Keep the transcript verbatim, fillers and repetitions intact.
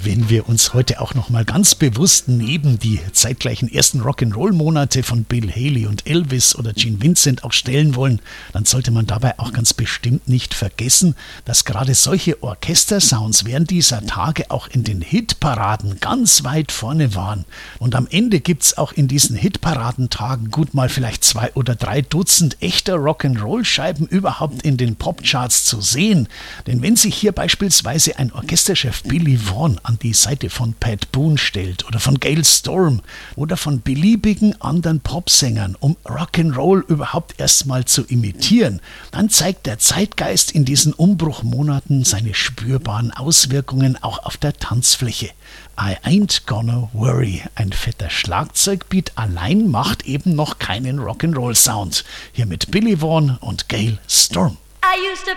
Wenn wir uns heute auch noch mal ganz bewusst neben die zeitgleichen ersten Rock'n'Roll-Monate von Bill Haley und Elvis oder Gene Vincent auch stellen wollen, dann sollte man dabei auch ganz bestimmt nicht vergessen, dass gerade solche Orchestersounds während dieser Tage auch in den Hitparaden ganz weit vorne waren. Und am Ende gibt's auch in diesen Hitparadentagen gut mal vielleicht zwei oder drei Dutzend echter Rock'n'Roll-Scheiben überhaupt in den Popcharts zu sehen. Denn wenn sich hier beispielsweise ein Orchesterchef Billy Vaughn an die Seite von Pat Boone stellt oder von Gayle Storm oder von beliebigen anderen Popsängern, um Rock'n'Roll überhaupt erstmal zu imitieren, dann zeigt der Zeitgeist in diesen Umbruchmonaten seine spürbaren Auswirkungen auch auf der Tanzfläche. I ain't gonna worry. Ein fetter Schlagzeugbeat allein macht eben noch keinen Rock'n'Roll-Sound. Hier mit Billy Vaughn und Gayle Storm. I used to